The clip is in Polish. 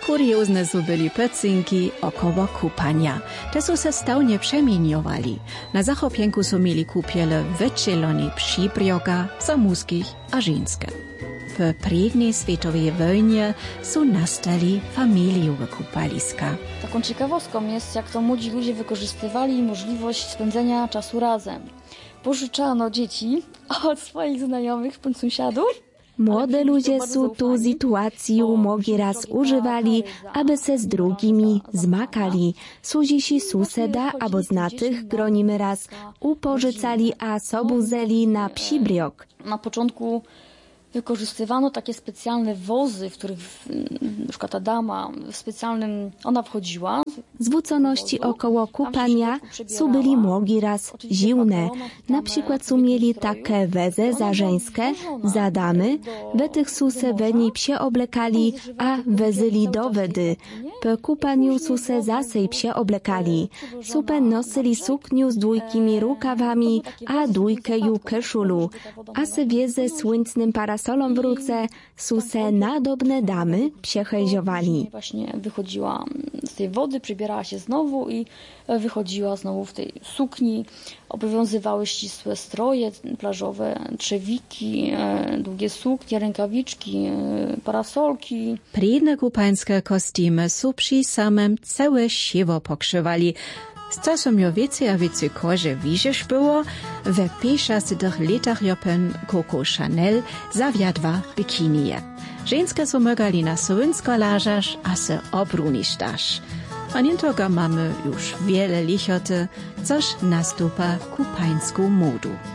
Kuriozne są byli pecynki około kupania. Te są se stałnie przemieniowali. Na zachopienku są mieli kupiele wycielone przybrioga za muskich a żeńskie. W pierwszej światowej wojnie są nastali familiowe kupaliska. Taką ciekawostką jest, jak to młodzi ludzie wykorzystywali możliwość spędzenia czasu razem. Pożyczano dzieci od swoich znajomych bądź sąsiadów. Młode ludzie są tu sytuację mogli raz używali, aby se z drugimi zmakali. Służysi suseda albo znatych gronimy raz upożycali, a sobu zeli na przybriok. Na początku wykorzystywano takie specjalne wozy, w których na przykład ta dama w specjalnym, ona wchodziła. Zwróconości około kupania są byli mogli raz ziłne. Na przykład są mieli takie weze za żeńskie, za damy, we tych su se we niej przeoblekali, a wezyli do wody. Po kupaniu su se zasej przeoblekali. Super nosili sukniu z dwójkimi rukawami, a dwójkeju keszulu. A se wieze słońcnym parasolom w ruce su se nadobne damy przechejziowali. Właśnie wychodziła z tej wody, przybierała się znowu i wychodziła znowu w tej sukni. Obowiązywały ścisłe stroje plażowe, trzewiki, długie suknie, rękawiczki, parasolki. Prydne kupańskie kostiumy są przy samym całe siwo pokrzywali. Z czasem jo więcej a więcej koże widzisz było, we 50 latach jopen Coco Chanel zawiadła bikinie. Żeńskie są mogali na słynsko lażasz, a se obrunisztasz. A nietoga mamy już wiele lichoty, coż nastupa kupańską modu.